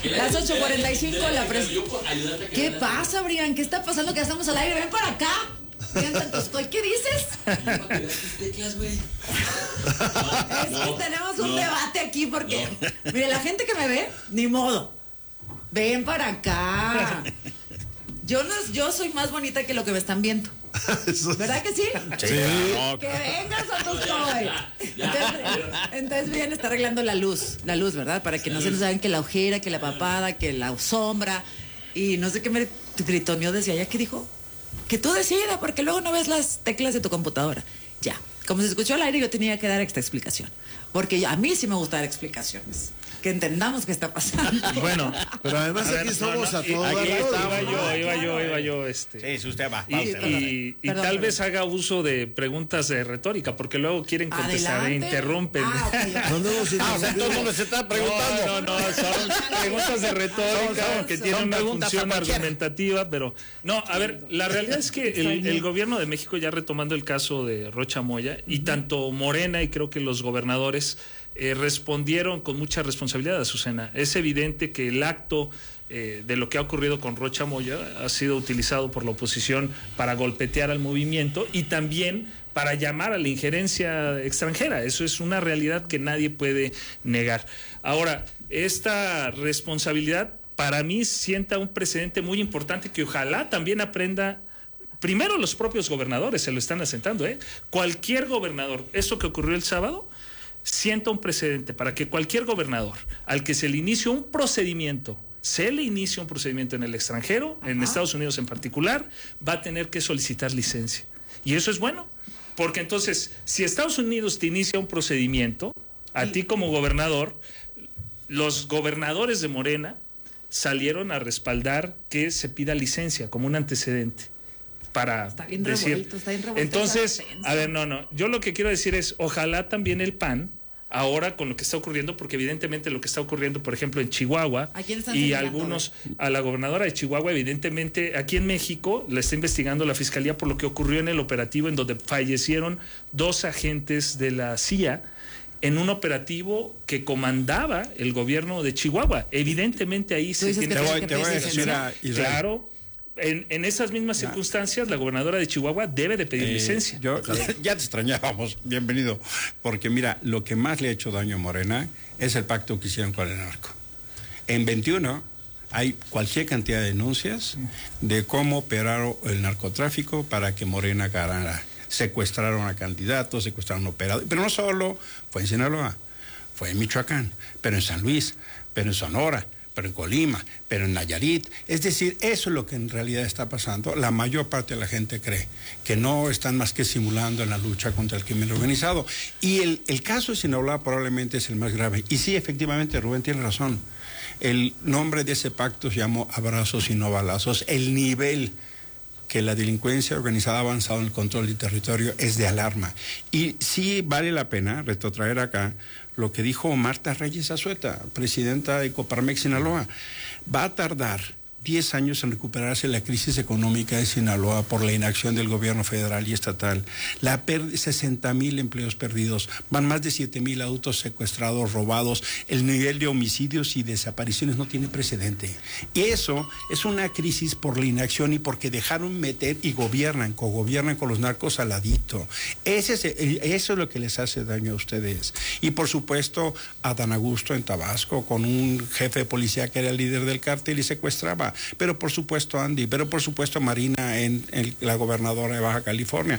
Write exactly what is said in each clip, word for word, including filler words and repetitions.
Las ocho cuarenta y cinco, la pres... ¿Qué pasa, Brian? ¿Qué está pasando? Que ya estamos al aire. Ven para acá. Brian Santoscoy, ¿qué dices? Es que tenemos un debate aquí porque... Mire, la gente que me ve, ni modo. Ven para acá. Yo no, yo soy más bonita que lo que me están viendo. ¿Verdad que sí? Sí. Que venga, Santoscoy. Entonces, entonces bien, está arreglando la luz, la luz, ¿verdad? Para que no se nos saben que la ojera, que la papada, que la sombra. Y no sé qué me gritoneó desde allá. ¿Qué dijo? Que tú decidas, porque luego no ves las teclas de tu computadora. Ya. Como se escuchó al aire, yo tenía que dar esta explicación. Porque a mí sí me gusta dar explicaciones. Que entendamos qué está pasando. Bueno, pero además a aquí ver, somos no, no, a todos. Aquí estaba ¿no? yo, iba yo, iba yo, este. Sí, si usted va. Y, y, y perdón, tal perdón. vez haga uso de preguntas de retórica, porque luego quieren contestar Adelante. e interrumpen. Ah, okay, okay. No, no, sí, Ah, o sea, todo el mundo se está preguntando. No, no, no, son preguntas de retórica Son- son- que son tienen una preguntas función a cualquiera. argumentativa, pero no, a ver, la realidad es que el, el gobierno de México, ya retomando el caso de Rocha Moya, y tanto Morena y creo que los gobernadores eh, respondieron con mucha responsabilidad, Azucena. Es evidente que el acto eh, de lo que ha ocurrido con Rocha Moya ha sido utilizado por la oposición para golpetear al movimiento y también para llamar a la injerencia extranjera. Eso es una realidad que nadie puede negar. Ahora, esta responsabilidad para mí sienta un precedente muy importante que ojalá también aprenda. Primero los propios gobernadores se lo están asentando, ¿eh? Cualquier gobernador, esto que ocurrió el sábado, sienta un precedente para que cualquier gobernador al que se le inicie un procedimiento, se le inicia un procedimiento en el extranjero, en Ajá. Estados Unidos en particular, va a tener que solicitar licencia. Y eso es bueno, porque entonces, si Estados Unidos te inicia un procedimiento, a ti como gobernador, los gobernadores de Morena salieron a respaldar que se pida licencia como un antecedente para Está bien decir. revuelto, está bien revuelto Entonces, esa defensa. a ver, no, no, yo lo que quiero decir es, ojalá también el P A N, ahora con lo que está ocurriendo, porque evidentemente lo que está ocurriendo, por ejemplo, en Chihuahua, ¿A quién están y señalando? algunos, a la gobernadora de Chihuahua, evidentemente, aquí en México, la está investigando la Fiscalía por lo que ocurrió en el operativo en donde fallecieron dos agentes de la C I A, en un operativo que comandaba el gobierno de Chihuahua. Evidentemente ahí se dices tiene que Te tiene voy, que te voy a pedir decir, licencia. mira, Israel. Claro, en, en esas mismas Ya. circunstancias, la gobernadora de Chihuahua debe de pedir Eh, licencia. Yo, ya te extrañábamos, bienvenido. Porque mira, lo que más le ha hecho daño a Morena es el pacto que hicieron con el narco. En veintiuno hay cualquier cantidad de denuncias de cómo operaron el narcotráfico para que Morena ganara. Secuestraron a candidatos, secuestraron operadores. Pero no solo fue en Sinaloa, fue en Michoacán, pero en San Luis, pero en Sonora, pero en Colima, pero en Nayarit. Es decir, eso es lo que en realidad está pasando. La mayor parte de la gente cree que no están más que simulando en la lucha contra el crimen organizado. Y el, el caso de Sinaloa probablemente es el más grave. Y sí, efectivamente, Rubén tiene razón. El nombre de ese pacto se llamó Abrazos y no balazos. El nivel que la delincuencia organizada ha avanzado en el control del territorio es de alarma. Y sí vale la pena retrotraer acá lo que dijo Marta Reyes Azueta, presidenta de Coparmex Sinaloa. Va a tardar diez años en recuperarse la crisis económica de Sinaloa por la inacción del gobierno federal y estatal. La per- sesenta mil empleos perdidos, van más de siete mil autos secuestrados, robados. El nivel de homicidios y desapariciones no tiene precedente. Y eso es una crisis por la inacción y porque dejaron meter y gobiernan, cogobiernan con los narcos al ladito. Ese es el- eso es lo que les hace daño a ustedes. Y por supuesto, Adán Augusto en Tabasco, con un jefe de policía que era el líder del cártel y secuestraba. Pero por supuesto Andy, pero por supuesto Marina en, en la gobernadora de Baja California,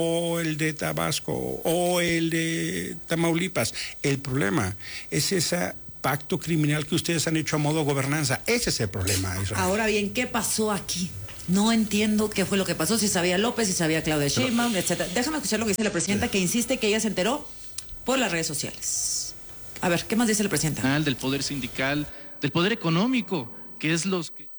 o el de Tabasco, o el de Tamaulipas. El problema es ese pacto criminal que ustedes han hecho a modo gobernanza. Ese es el problema, Israel. Ahora bien, ¿qué pasó aquí? No entiendo qué fue lo que pasó, si sabía López, si sabía Claudia Sheinbaum, etcétera. Déjame escuchar lo que dice la presidenta, que insiste que ella se enteró por las redes sociales. A ver, ¿qué más dice la presidenta? Del poder sindical, del poder económico, que es los que...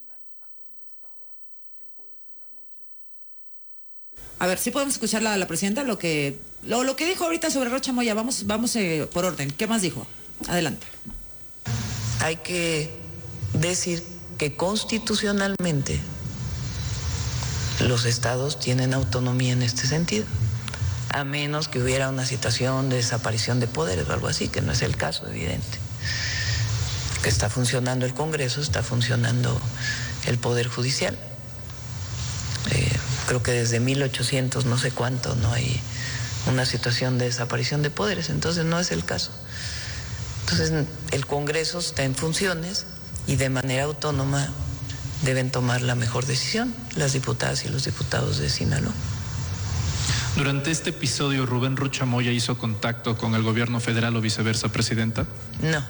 A ver, sí podemos escuchar la, la presidenta lo que lo, lo que dijo ahorita sobre Rocha Moya. Vamos, vamos eh, por orden. ¿Qué más dijo? Adelante. Hay que decir que constitucionalmente los estados tienen autonomía en este sentido, a menos que hubiera una situación de desaparición de poderes o algo así, que no es el caso, evidente. que está funcionando el Congreso, está funcionando el Poder Judicial. Eh, creo que desde mil ochocientos no sé cuánto no hay una situación de desaparición de poderes, entonces no es el caso. Entonces el Congreso está en funciones y de manera autónoma deben tomar la mejor decisión las diputadas y los diputados de Sinaloa. Durante este episodio, ¿Rubén Rocha Moya hizo contacto con el gobierno federal o viceversa, presidenta? No.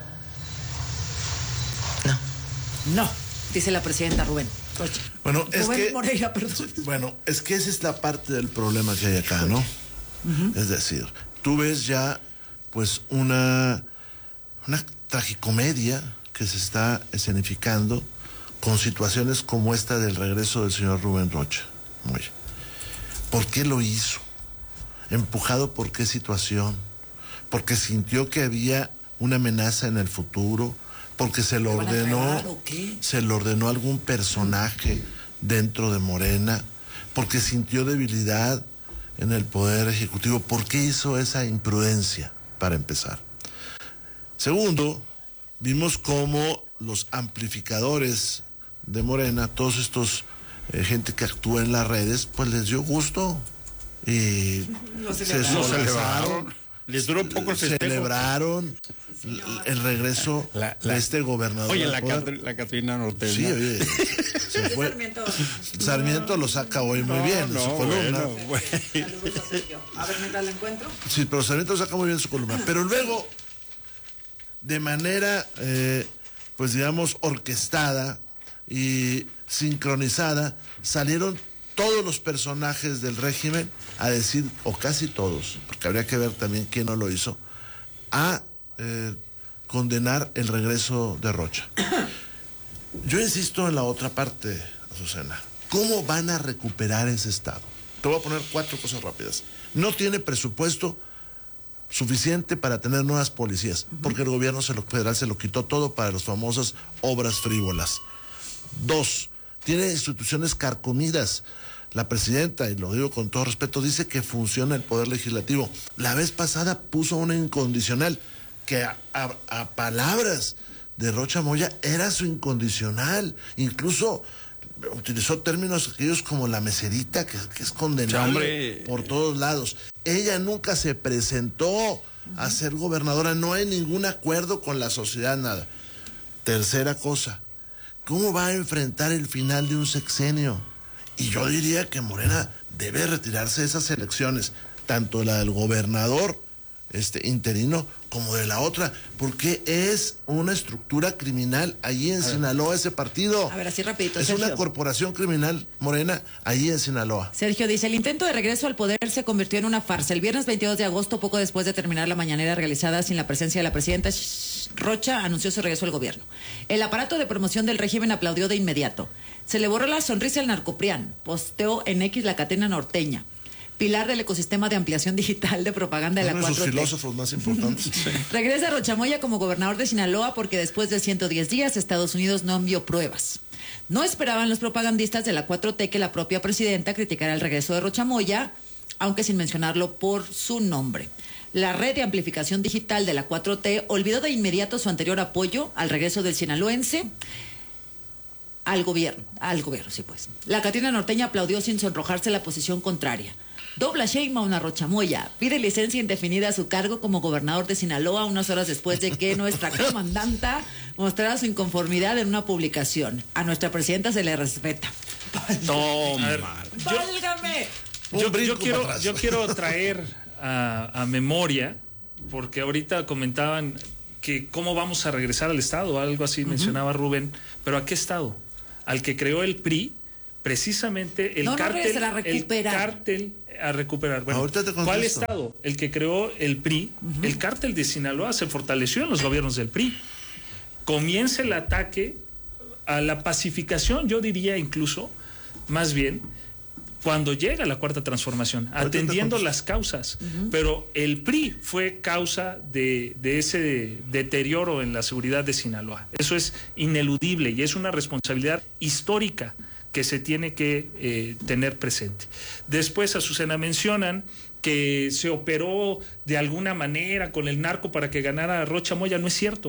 No. No, dice la presidenta Rubén. Bueno, es Rubén que, Moreira, perdón. bueno, es que esa es la parte del problema que hay acá, ¿no? Uh-huh. Es decir, tú ves ya, pues, una, una tragicomedia que se está escenificando con situaciones como esta del regreso del señor Rubén Rocha Moya. ¿Por qué lo hizo? ¿Empujado por qué situación? ¿Porque sintió que había una amenaza en el futuro? ¿Porque se lo ordenó, se lo ordenó algún personaje dentro de Morena? ¿Porque sintió debilidad en el Poder Ejecutivo? ¿Por qué hizo esa imprudencia, para empezar? Segundo, vimos cómo los amplificadores de Morena, todos estos eh, gente que actúa en las redes, pues les dio gusto y no se celebraron. Les duró poco el festejo. Celebraron sí, el regreso la, la, de este gobernador. Oye, la, Catri, la Catrina Norteña. Sí, oye, se fue. Sarmiento. Sarmiento lo saca hoy muy no, bien no, en su columna. Bueno, bueno. A ver, mientras la encuentro. Sí, pero Sarmiento lo saca muy bien en su columna. Pero luego, de manera, eh, pues digamos, orquestada y sincronizada, salieron todos los personajes del régimen a decir, o casi todos, porque habría que ver también quién no lo hizo, a eh, condenar el regreso de Rocha. Yo insisto en la otra parte, Azucena. ¿Cómo van a recuperar ese estado? Te voy a poner cuatro cosas rápidas. No tiene presupuesto suficiente para tener nuevas policías, porque el gobierno se lo, federal se lo quitó todo para las famosas obras frívolas. Dos, tiene instituciones carcomidas. La presidenta, y lo digo con todo respeto, dice que funciona el Poder Legislativo. La vez pasada puso una incondicional que a, a, a palabras de Rocha Moya era su incondicional. Incluso utilizó términos aquellos como la meserita, que, que es condenable por todos lados. Ella nunca se presentó uh-huh. a ser gobernadora, no hay ningún acuerdo con la sociedad, nada. Tercera cosa, ¿cómo va a enfrentar el final de un sexenio? Y yo diría que Morena debe retirarse de esas elecciones, tanto la del gobernador este interino como de la otra, porque es una estructura criminal allí en Sinaloa ese partido. A ver, así rapidito, Es Sergio. una corporación criminal Morena allí en Sinaloa. Sergio dice, el intento de regreso al poder se convirtió en una farsa. El viernes veintidós de agosto, poco después de terminar la mañanera realizada sin la presencia de la presidenta, Rocha anunció su regreso al gobierno. El aparato de promoción del régimen aplaudió de inmediato. Se le borró la sonrisa al narcoprián, posteó en X la Catrina Norteña, pilar del ecosistema de ampliación digital de propaganda de la Uno de cuatro sus T. filósofos más importantes. Regresa Rocha Moya como gobernador de Sinaloa porque después de ciento diez días Estados Unidos no envió pruebas. No esperaban los propagandistas de la cuatro T que la propia presidenta criticara el regreso de Rocha Moya, aunque sin mencionarlo por su nombre. La red de amplificación digital de la cuatro T olvidó de inmediato su anterior apoyo al regreso del sinaloense al gobierno, al gobierno, sí pues. La Catrina Norteña aplaudió sin sonrojarse la posición contraria. Dobla Sheinbaum a Rocha Moya, pide licencia indefinida a su cargo como gobernador de Sinaloa unas horas después de que nuestra comandanta mostrara su inconformidad en una publicación. A nuestra presidenta se le respeta. Toma. ¡Válgame! Yo, yo, quiero, yo quiero traer a, a memoria, porque ahorita comentaban que cómo vamos a regresar al Estado, algo así uh-huh. mencionaba Rubén, pero ¿a qué Estado? Al que creó el P R I, precisamente el no, cártel, no a el cártel a recuperar. Bueno, ¿cuál Estado? El que creó el P R I, uh-huh. el cártel de Sinaloa se fortaleció en los gobiernos del P R I. Comienza el ataque a la pacificación, yo diría incluso, más bien, cuando llega la Cuarta Transformación, atendiendo las causas. Uh-huh. Pero el P R I fue causa de, de ese deterioro en la seguridad de Sinaloa. Eso es ineludible y es una responsabilidad histórica que se tiene que eh, tener presente. Después, Azucena, mencionan que se operó de alguna manera con el narco para que ganara Rocha Moya. No es cierto.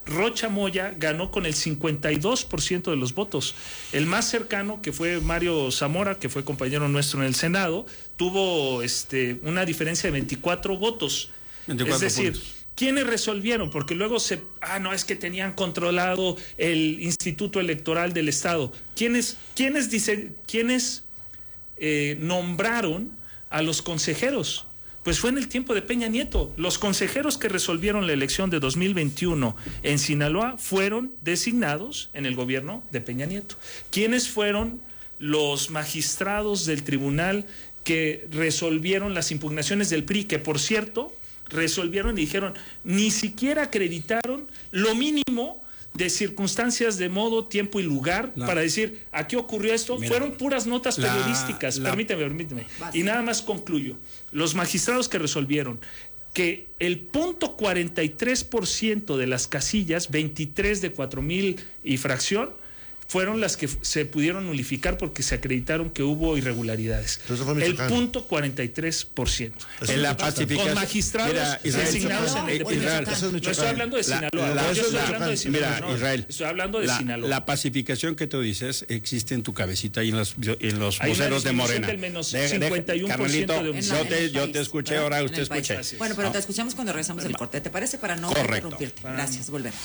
Rocha Moya ganó con el cincuenta y dos por ciento de los votos. El más cercano, que fue Mario Zamora, que fue compañero nuestro en el Senado, tuvo este, una diferencia de veinticuatro votos. veinticuatro es decir, puntos. ¿Quiénes resolvieron? Porque luego se... Ah, no, es que tenían controlado el Instituto Electoral del Estado. ¿Quiénes, quiénes, dicen, quiénes eh, nombraron a los consejeros? Pues fue en el tiempo de Peña Nieto. Los consejeros que resolvieron la elección de dos mil veintiuno en Sinaloa fueron designados en el gobierno de Peña Nieto. ¿Quiénes fueron los magistrados del tribunal que resolvieron las impugnaciones del P R I? Que, por cierto, resolvieron y dijeron, ni siquiera acreditaron lo mínimo de circunstancias de modo, tiempo y lugar la, para decir, aquí ocurrió esto. Mira, fueron puras notas la, periodísticas, la, permíteme, permíteme. Y nada más concluyo. Los magistrados que resolvieron que el punto cuarenta y tres por ciento de las casillas, veintitrés de cuatro mil y fracción, fueron las que se pudieron nulificar porque se acreditaron que hubo irregularidades. El punto cuarenta y tres por ciento. En la pacificación. Con magistrados mira, Israel, designados en el Israel, no estoy hablando de Sinaloa. La, la, yo estoy la, hablando de Sinaloa. Mira, no, Israel. Estoy hablando de la, Sinaloa. La pacificación que tú dices existe en tu cabecita y en los, en los voceros de Morena. Del menos cincuenta y uno por ciento Carmelito, de yo, te, yo te escuché, ¿verdad? Ahora usted escuche. Bueno, pero te escuchamos cuando regresamos del corte. ¿Te parece? Para no interrumpirte. Gracias, volvemos.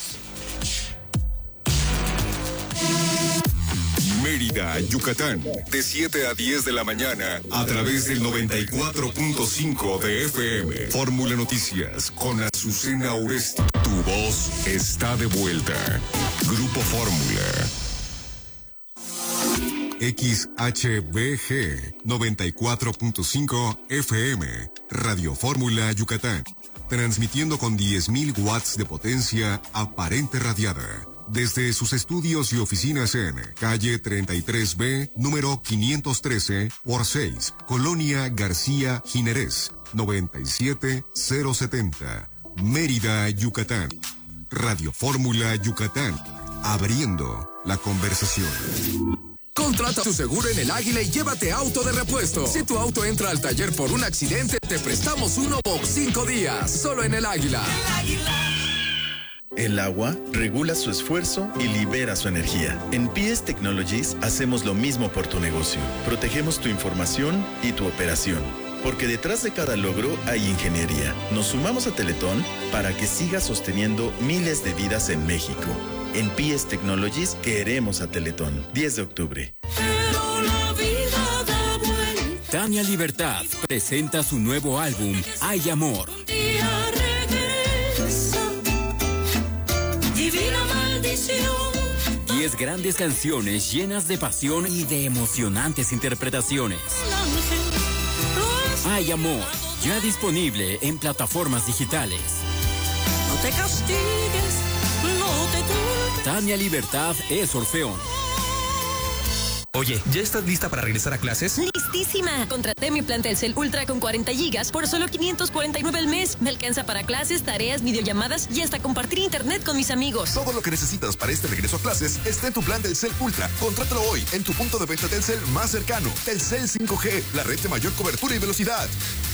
Mérida, Yucatán, de siete a diez de la mañana, a través del noventa y cuatro punto cinco de F M. Fórmula Noticias, con Azucena Oresti. Tu voz está de vuelta. Grupo Fórmula. X H B G, noventa y cuatro punto cinco F M. Radio Fórmula, Yucatán. Transmitiendo con diez mil watts de potencia aparente radiada. Desde sus estudios y oficinas en calle treinta y tres B, número quinientos trece por seis, Colonia García Jiménez, noventa y siete mil setenta, Mérida, Yucatán. Radio Fórmula Yucatán, abriendo la conversación. Contrata tu seguro en El Águila y llévate auto de repuesto. Si tu auto entra al taller por un accidente, te prestamos uno por cinco días. Solo en El Águila. El Águila. El agua regula su esfuerzo y libera su energía. En P S Technologies hacemos lo mismo por tu negocio. Protegemos tu información y tu operación. Porque detrás de cada logro hay ingeniería. Nos sumamos a Teletón para que siga sosteniendo miles de vidas en México. En P S Technologies queremos a Teletón. diez de octubre. Pero la vida da vuelta. Tania Libertad presenta su nuevo álbum, Hay Amor. Un día regresa. Divina maldición. Diez grandes canciones llenas de pasión y de emocionantes interpretaciones. Hay Amor, ya disponible en plataformas digitales. No te castigues, no te culpes. Tania Libertad es Orfeón. Oye, ¿ya estás lista para regresar a clases? ¡Listísima! Contraté mi plan Telcel Ultra con cuarenta gigas por solo quinientos cuarenta y nueve al mes. Me alcanza para clases, tareas, videollamadas y hasta compartir internet con mis amigos. Todo lo que necesitas para este regreso a clases está en tu plan Telcel Ultra. Contrátalo hoy en tu punto de venta Telcel más cercano. Telcel cinco G, la red de mayor cobertura y velocidad.